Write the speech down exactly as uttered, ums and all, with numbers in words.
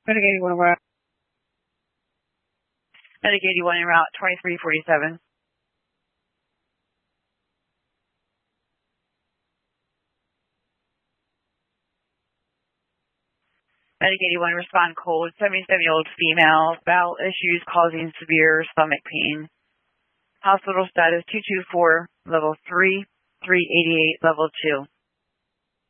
Medic eighty-one, route. Medic eighty-one en route twenty-three forty-seven. Medic eighty-one, respond cold, seventy-seven-year-old female, bowel issues causing severe stomach pain. Hospital status two two four, level three, three eighty-eight, level two.